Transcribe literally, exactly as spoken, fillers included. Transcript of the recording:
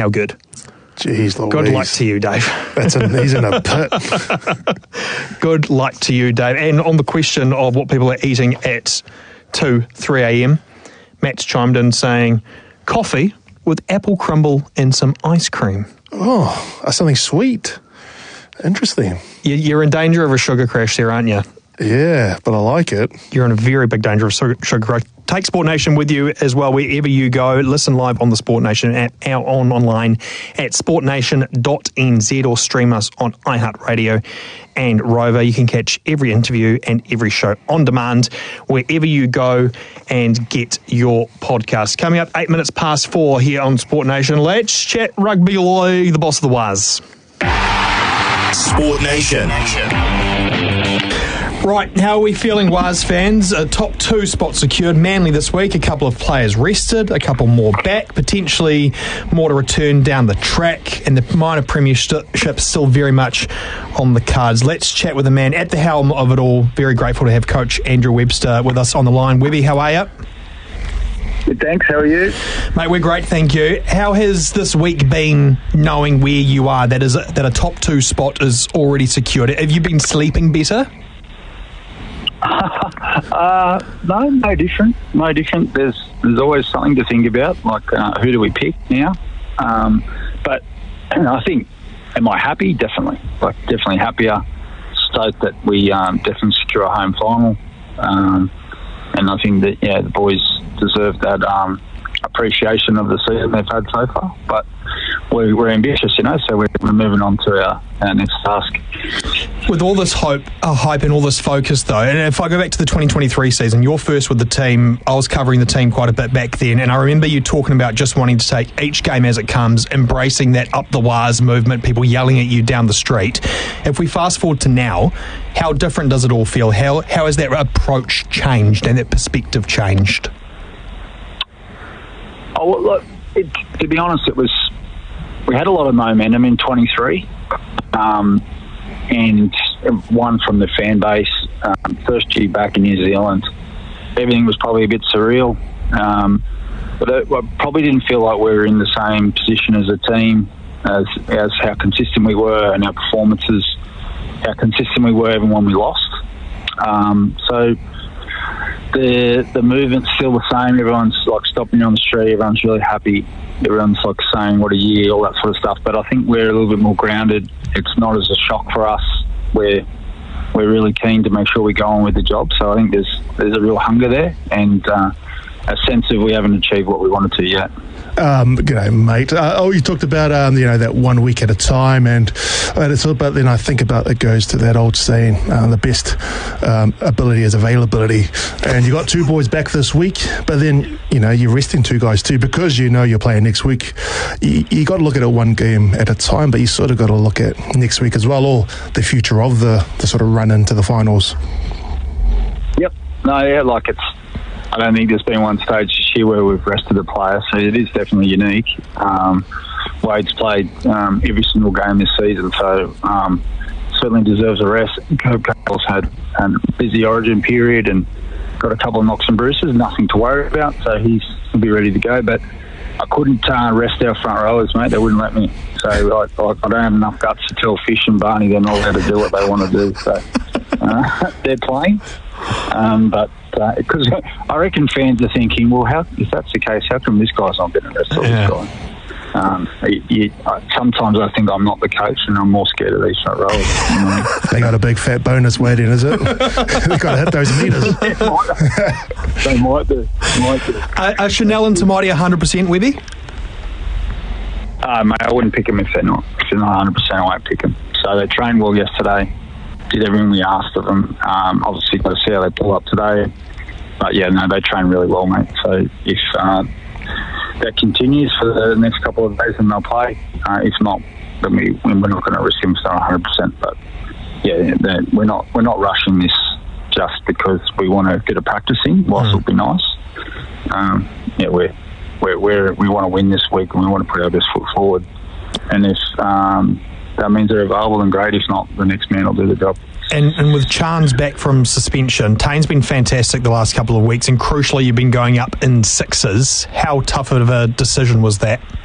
How good? Jeez Louise. Good luck to you, Dave. That's a, he's in a pit. Good luck to you, Dave. And on the question of what people are eating at two, three a.m, Matt's chimed in saying, coffee with apple crumble and some ice cream. Oh, that's something sweet. Interesting. You're in danger of a sugar crash there, aren't you? Yeah, but I like it. You're in a very big danger of sugar crash. Take Sport Nation with you as well wherever you go. Listen live on the Sport Nation app, out on online at sport nation dot n z or stream us on iHeartRadio and Rover. You can catch every interview and every show on demand wherever you go and get your podcast. Coming up eight minutes past four here on Sport Nation. Let's chat rugby league, the boss of the Waz. Sport Nation. Right, how are we feeling, Waz fans? A top two spot secured. Manly this week, a couple of players rested, a couple more back, potentially more to return down the track, and the minor premiership still very much on the cards. Let's chat with the man at the helm of it all. Very grateful to have Coach Andrew Webster with us on the line. Webby, how are you? Good, thanks. How are you? Mate, we're great, thank you. How has this week been, knowing where you are, that is that a top two spot is already secured? Have you been sleeping better? uh, no, no different. No different. There's there's always something to think about, like uh, who do we pick now? Um, but you know, I think, am I happy? Definitely. Like, definitely happier. Stoked that we um, definitely secure a home final. Um, and I think that, yeah, the boys deserve that um, appreciation of the season they've had so far. But we're, we're ambitious, you know, so we're, we're moving on to our, our next task. With all this hope, uh, hype and all this focus, though, and if I go back to the twenty twenty-three season, you're first with the team. I was covering the team quite a bit back then, and I remember you talking about just wanting to take each game as it comes, embracing that up the Waz movement, people yelling at you down the street. If we fast forward to now, how different does it all feel? How how has that approach changed and that perspective changed? Oh, well, look, it, to be honest, it was we had a lot of momentum in twenty-three. Um, and one from the fan base, um, first year back in New Zealand. Everything was probably a bit surreal, um, but it, well, probably didn't feel like we were in the same position as a team as, as how consistent we were and our performances, how consistent we were even when we lost. Um, so the the movement's still the same. Everyone's like stopping on the street. Everyone's really happy. Everyone's like saying what a year, all that sort of stuff. But I think we're a little bit more grounded. It's not as a shock for us. We're we're really keen to make sure we go on with the job. So I think there's there's a real hunger there and uh, a sense of we haven't achieved what we wanted to yet. Um, g'day, mate. Uh, oh, you talked about um, you know that one week at a time, and uh, it's all about. Then I think about it goes to that old saying: uh, the best um, ability is availability. And you got two boys back this week, but then you know you're resting two guys too because you know you're playing next week. You, you got to look at it one game at a time, but you sort of got to look at next week as well, or the future of the the sort of run into the finals. Yep. No, yeah, like it's. I don't think there's been one stage this year where we've rested a player, so it is definitely unique. Um, Wade's played um, every single game this season, so um, certainly deserves a rest. Cole's had a busy origin period and got a couple of knocks and bruises, nothing to worry about, so he's he'll be ready to go. But I couldn't uh, rest our front rowers, mate. They wouldn't let me. So I, I, I don't have enough guts to tell Fish and Barney they're not allowed to do what they want to do. So uh, they're playing. Um, but because uh, I reckon fans are thinking, well, how if that's the case, how come this guy's not getting arrested? Yeah. This guy. Um, you, you, I, sometimes I think I'm not the coach, and I'm more scared of these front rowers. You know? They got a big fat bonus waiting, is it? They got to hit those meters. They might do. Might do. Uh, are Chanel and Tamati one hundred percent, Webby? Uh, mate, I wouldn't pick them if they're not. If they're not one hundred percent, I won't pick them. So they trained well yesterday. Did everything we asked of them. Um, obviously, got to see how they pull up today. But yeah, no, they train really well, mate. So if uh, that continues for the next couple of days, then they'll play. Uh, if not, then we we're not going to risk them staying one hundred percent. But yeah, we're not we're not rushing this just because we want to get a practice in. Whilst mm. it'll be nice, um, yeah, we're we're, we're we want to win this week and we want to put our best foot forward. And if um, that means they're available, and great. If not, the next man will do the job. And, and with Chance back from suspension, Tane's been fantastic the last couple of weeks, and crucially, you've been going up in sixes. How tough of a decision was that?